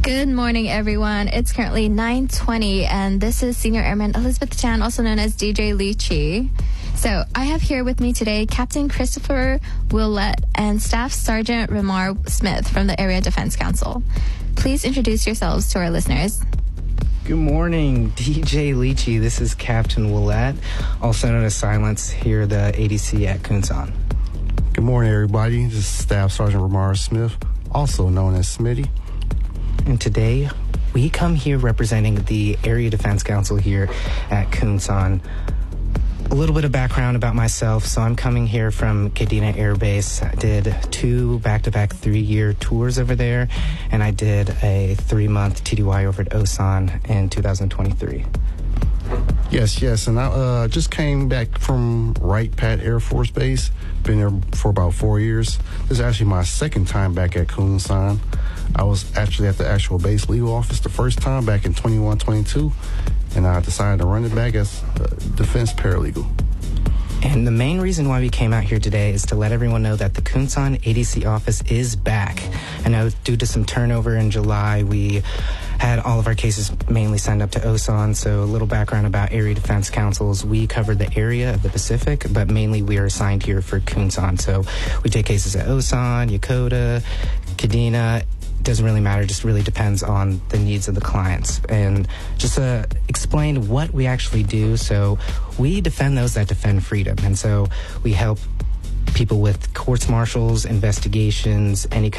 Good morning, everyone. It's currently 9:20, and this is Senior Airman Elizabeth Chan, also known as DJ Lychee. So I have here with me today Captain Christopher Willett and Staff Sergeant Ramar Smith from the Area Defense Council. Please introduce yourselves to our listeners. Good morning, DJ Lychee. This is Captain Willett, also known as Silence, here the ADC at Kunsan. Good morning, everybody. This is Staff Sergeant Ramar Smith, also known as Smitty. And today, we come here representing the Area Defense Council here at Kunsan. A little bit of background about myself. So I'm coming here from Kadena Air Base. I did 2 back-to-back 3-year tours over there, and I did a 3-month TDY over at Osan in 2023. Yes, and I just came back from Wright Pat Air Force Base. Been there for about 4 years. This is actually my second time back at Kunsan. I was actually at the actual base legal office the first time back in 21-22, and I decided to run it back as a defense paralegal. And the main reason why we came out here today is to let everyone know that the Kunsan ADC office is back. I know due to some turnover in July, we had all of our cases mainly signed up to Osan. So a little background about Area Defense Councils. We cover the area of the Pacific, but mainly we are assigned here for Kunsan. So we take cases at Osan, Yokota, Kadena. Doesn't really matter, just really depends on the needs of the clients. And just to explain what we actually do, so we defend those that defend freedom. And so we help people with courts martials, investigations, any